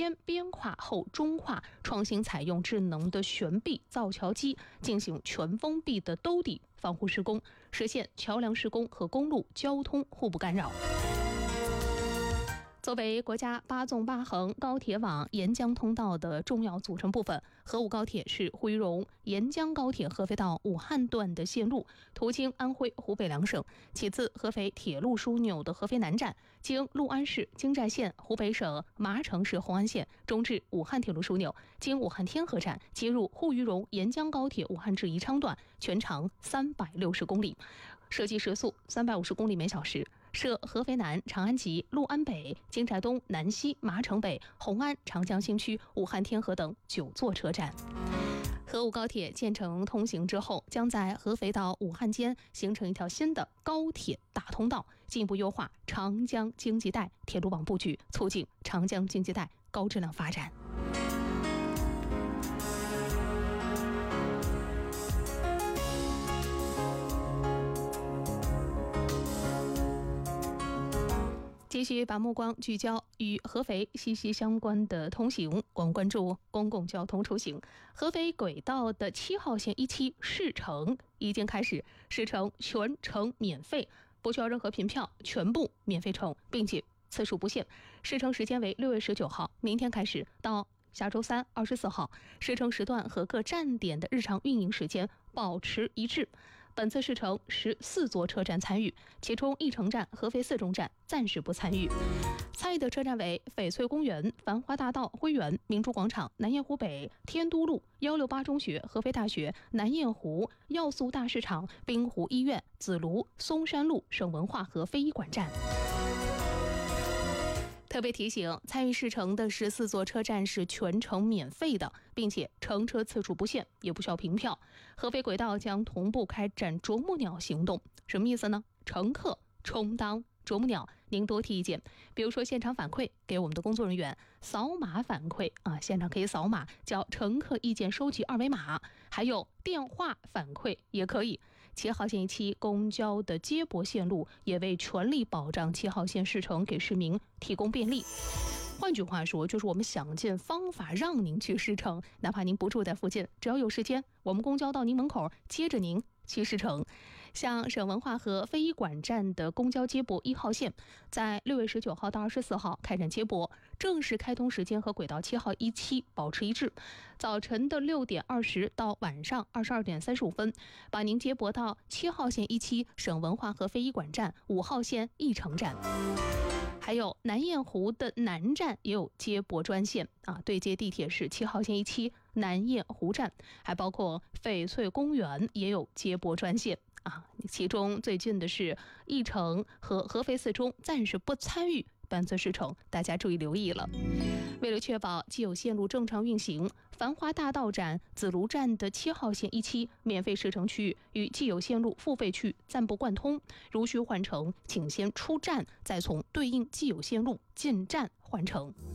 先边跨后中跨，创新采用智能的悬臂造桥机进行全封闭的兜底防护施工，实现桥梁施工和公路交通互不干扰。作为国家8纵8横高铁网沿江通道的重要组成部分，河武高铁是沪渝蓉沿江高铁合肥到武汉段的线路，途经安徽、湖北两省。其次，合肥铁路枢纽的合肥南站经六安市京寨线、湖北省麻城市红安县中至武汉铁路枢纽，经武汉天河站接入沪渝蓉沿江高铁武汉至宜昌段，全长360公里，设计时速350公里每小时。设合肥南、长安集、六安北、京寨东、南西、麻城北、红安、长江新区、武汉天河等9座车站。河武高铁建成通行之后，将在合肥到武汉间形成一条新的高铁大通道，进一步优化长江经济带铁路网布局，促进长江经济带高质量发展。继续把目光聚焦与合肥息息相关的通行，我们关注公共交通出行。合肥轨道的7号线1期试乘已经开始，试乘全程免费，不需要任何凭票，全部免费乘，并且次数不限。试乘时间为6月19号，明天开始到下周3、24号，试乘时段和各站点的日常运营时间保持一致。本次试乘14座车站参与，其中翼城站、合肥4中站暂时不参与。参与的车站为翡翠公园、繁华大道、辉园、明珠广场、南雁湖北、天都路、168中学、合肥大学、南雁湖、要素大市场、滨湖医院、紫庐、松山路省文化和非遗馆站。特别提醒，参与试乘的14座车站是全程免费的，并且乘车次数不限，也不需要凭票。合肥轨道将同步开展啄木鸟行动，什么意思呢？乘客充当啄木鸟，您多提意见，比如说现场反馈给我们的工作人员，扫码反馈现场可以扫码叫乘客意见收集2维码，还有电话反馈也可以。7号线1期公交的接驳线路也为全力保障7号线试乘给市民提供便利。换句话说，就是我们想尽方法让您去试乘，哪怕您不住在附近，只要有时间，我们公交到您门口接着您去试乘。像省文化和非遗馆站的公交接驳1号线，在6月19号到24号开展接驳，正式开通时间和轨道7号1期保持一致，早晨的6点20到晚上22点35分，把您接驳到7号线1期省文化和非遗馆站、5号线翼城站。还有南雁湖的南站也有接驳专线对接地铁是7号线1期南雁湖站，还包括翡翠公园也有接驳专线其中最近的是翼城和合肥4中暂时不参与本次试乘，大家注意留意了。为了确保既有线路正常运行，繁华大道站、紫庐站的7号线1期免费试乘区域与既有线路付费区暂不贯通，如需换乘，请先出站，再从对应既有线路进站换乘。